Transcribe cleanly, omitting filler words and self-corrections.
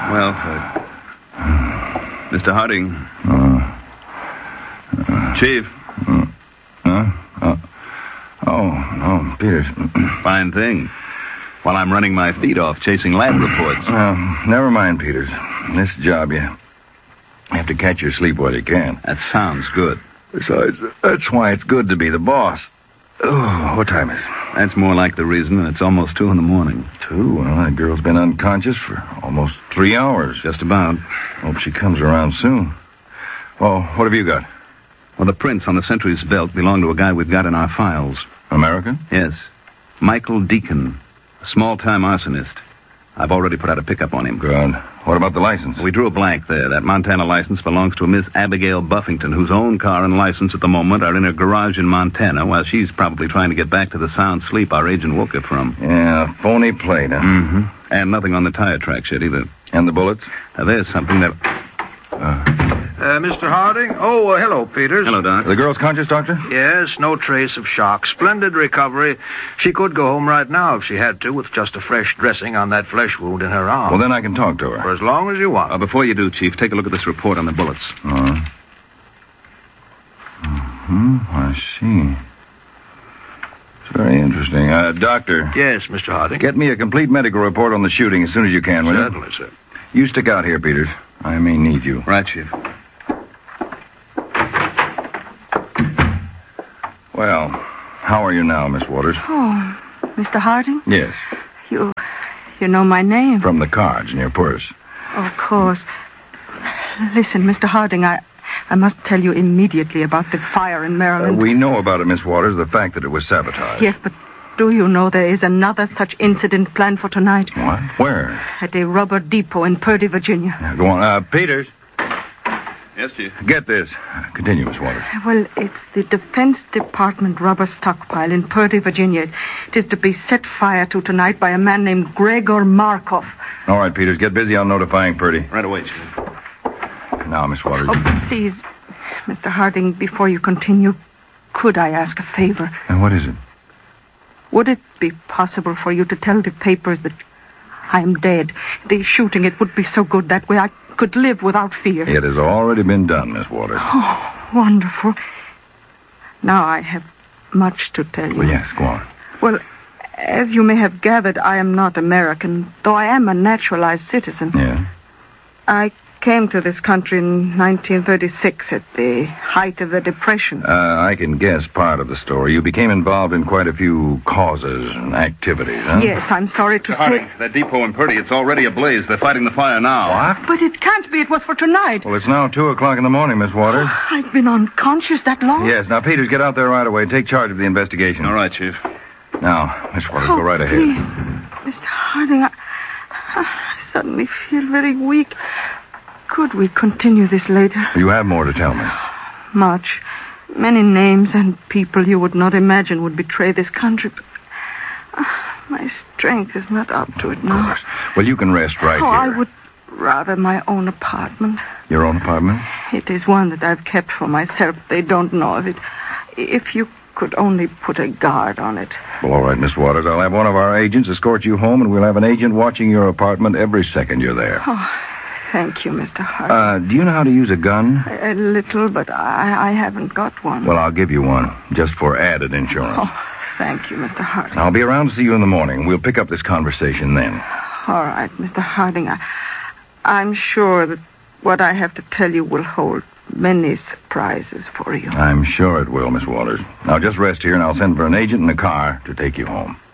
Well, Mr. Harding. Chief. Oh, Peters. Fine thing. While I'm running my feet off chasing lab reports. Never mind, Peters. This job, you have to catch your sleep while you can. That sounds good. Besides, that's why it's good to be the boss. Oh, what time is it? That's more like the reason, and it's almost 2 a.m. 2? Well, that girl's been unconscious for almost 3 hours. Just about. Hope she comes around soon. Well, what have you got? Well, the prints on the sentry's belt belong to a guy we've got in our files. American? Yes. Michael Deacon, a small-time arsonist. I've already put out a pickup on him. Good. What about the license? We drew a blank there. That Montana license belongs to a Miss Abigail Buffington, whose own car and license at the moment are in her garage in Montana, while she's probably trying to get back to the sound sleep our agent woke her from. Yeah, phony plate, huh? Mm-hmm. And nothing on the tire tracks yet, either. And the bullets? Now, there's something that... Mr. Harding? Oh, hello, Peters. Hello, Doc. The girl's conscious, Doctor? Yes, no trace of shock. Splendid recovery. She could go home right now if she had to, with just a fresh dressing on that flesh wound in her arm. Well, then I can talk to her. For as long as you want. Before you do, Chief, take a look at this report on the bullets. I see. It's very interesting. Doctor. Yes, Mr. Harding. Get me a complete medical report on the shooting as soon as you can, will you? Certainly, sir. You stick out here, Peters. I may need you. Right, Chief. Well, how are you now, Miss Waters? Oh, Mr. Harding? Yes. You know my name. From the cards in your purse. Of course. Listen, Mr. Harding, I must tell you immediately about the fire in Maryland. We know about it, Miss Waters, the fact that it was sabotaged. Yes, but do you know there is another such incident planned for tonight? What? Where? At a rubber depot in Purdy, Virginia. Now, go on. Peters. Yes, Chief. Get this. Continue, Miss Waters. Well, it's the Defense Department rubber stockpile in Purdy, Virginia. It is to be set fire to tonight by a man named Gregor Markov. All right, Peters, get busy on notifying Purdy. Right away, Chief. Now, Miss Waters. Oh, please, Mr. Harding, before you continue, could I ask a favor? And what is it? Would it be possible for you to tell the papers that I am dead? The shooting, it would be so good. That way I could live without fear. It has already been done, Miss Waters. Oh, wonderful. Now I have much to tell you. Well, yes, go on. Well, as you may have gathered, I am not American, though I am a naturalized citizen. Yeah? I came to this country in 1936 at the height of the Depression. I can guess part of the story. You became involved in quite a few causes and activities, huh? Yes, I'm sorry to Harding, say... that depot in Purdy, it's already ablaze. They're fighting the fire now. What? But it can't be. It was for tonight. Well, it's now 2 o'clock in the morning, Miss Waters. I've been unconscious that long? Yes, now, Peters, get out there right away. Take charge of the investigation. All right, Chief. Now, Miss Waters, go right ahead. Please. Mr. Harding, I suddenly feel very weak. Could we continue this later? You have more to tell me. Much. Many names and people you would not imagine would betray this country, but my strength is not up to it now. Of course. Well, you can rest right here. I would rather my own apartment. Your own apartment? It is one that I've kept for myself. They don't know of it. If you could only put a guard on it. Well, all right, Miss Waters. I'll have one of our agents escort you home, and we'll have an agent watching your apartment every second you're there. Oh, thank you, Mr. Harding. Do you know how to use a gun? A little, but I haven't got one. Well, I'll give you one, just for added insurance. Oh, thank you, Mr. Harding. I'll be around to see you in the morning. We'll pick up this conversation then. All right, Mr. Harding. I'm sure that what I have to tell you will hold many surprises for you. I'm sure it will, Miss Waters. Now, just rest here, and I'll send for an agent and a car to take you home.